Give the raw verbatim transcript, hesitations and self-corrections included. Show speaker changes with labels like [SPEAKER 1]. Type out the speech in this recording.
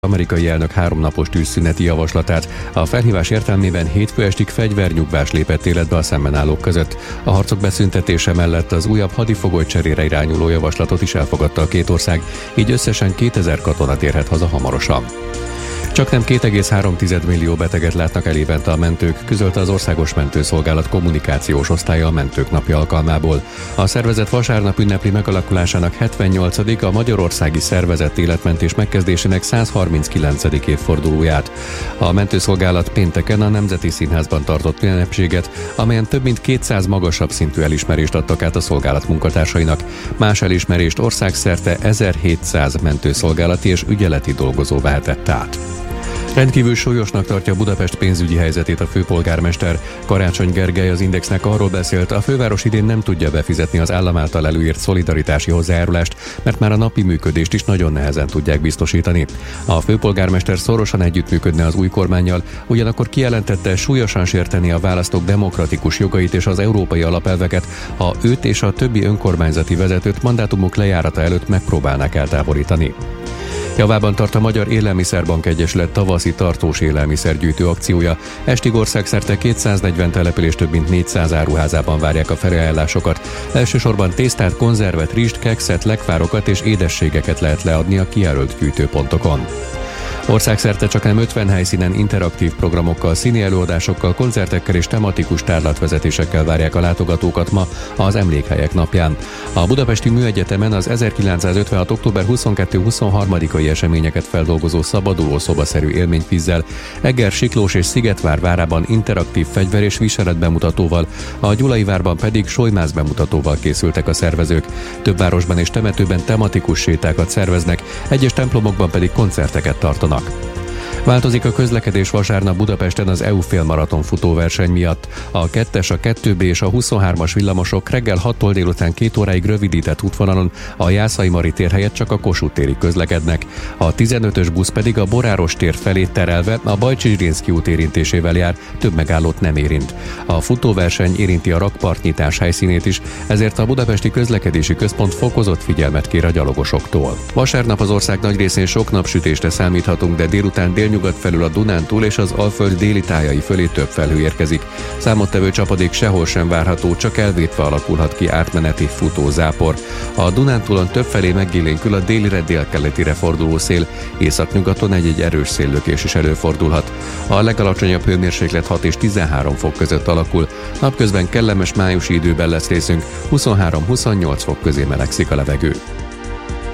[SPEAKER 1] amerikai elnök háromnapos tűzszüneti javaslatát. A felhívás értelmében hétfő estig fegyvernyugvás lépett életbe a szemben állók között. A harcok beszüntetése mellett az újabb hadifogoly cserére irányuló javaslatot is elfogadta a két ország, így összesen kétezer katona térhet haza hamarosan. Csaknem két egész három millió beteget látnak el évente a mentők, közölte az Országos Mentőszolgálat kommunikációs osztálya a Mentők Napja alkalmából. A szervezet vasárnap ünnepli megalakulásának hetvennyolcadik a magyarországi szervezett életmentés megkezdésének száz harminckilencedik évfordulóját. A mentőszolgálat pénteken a Nemzeti Színházban tartott ünnepséget, amelyen több mint kétszáz magasabb szintű elismerést adtak át a szolgálat munkatársainak. Más elismerést országszerte ezerhétszáz mentőszolgálati és ügyeleti dolgozó vehetett át. Rendkívül súlyosnak tartja Budapest pénzügyi helyzetét a főpolgármester. Karácsony Gergely az Indexnek arról beszélt, a főváros idén nem tudja befizetni az állam által előírt szolidaritási hozzájárulást, mert már a napi működést is nagyon nehezen tudják biztosítani. A főpolgármester szorosan együttműködne az új kormánnyal, ugyanakkor kijelentette, súlyosan sérteni a választók demokratikus jogait és az európai alapelveket, ha őt és a többi önkormányzati vezetőt mandátumok lejárata előtt megpróbálnák eltávolítani. Javában tart a Magyar Élelmiszerbank Egyesület tavaszi tartós élelmiszergyűjtő akciója. Estig országszerte kétszáznegyven település több mint négyszáz áruházában várják a felajánlásokat. Elsősorban tésztát, konzervet, rizst, kekszet, lekvárokat és édességeket lehet leadni a kijelölt gyűjtőpontokon. Országszerte csaknem ötven helyszínen interaktív programokkal, színi előadásokkal, koncertekkel és tematikus tárlatvezetésekkel várják a látogatókat ma az Emlékhelyek napján. A Budapesti Műegyetemen az ezerkilencszázötvenhat. október huszonkettő-huszonharmadikai eseményeket feldolgozó szabaduló szobaszerű élménykvízzel, Eger, Siklós és Szigetvár várában interaktív fegyver és viselet bemutatóval, a Gyulai várban pedig solymász bemutatóval készültek a szervezők. Több városban és temetőben tematikus sétákat szerveznek, egyes templomokban pedig koncerteket tartanak. Változik a közlekedés vasárnap Budapesten az é u félmaraton futóverseny miatt. A kettes, a kettő bé és a huszonhármas villamosok reggel hattól délután két óráig rövidített útvonalon a Jászai Mari tér helyett csak a Kossuth térig közlekednek. A tizenötös busz pedig a Boráros tér felé terelve a Bajcsy-Zsirinszky út érintésével jár, több megállót nem érint. A futóverseny érinti a rakpartnyitás helyszínét is, ezért a Budapesti Közlekedési Központ fokozott figyelmet kér a gyalogosoktól. Vasárnap az ország nagy részén sok napsütésre számíthatunk, de délután délnyugat felül a Dunántúl és az Alföld déli tájai fölé több felhő érkezik. Számottevő csapadék sehol sem várható, csak elvétve alakulhat ki átmeneti futózápor. A Dunántúlon többfelé meggélénkül a délire délkeletire forduló szél, északnyugaton egy-egy erős széllökés is előfordulhat. A legalacsonyabb hőmérséklet hat és tizenhárom fok között alakul, napközben kellemes májusi időben lesz részünk, huszonhárom-huszonnyolc fok közé melegszik a levegő.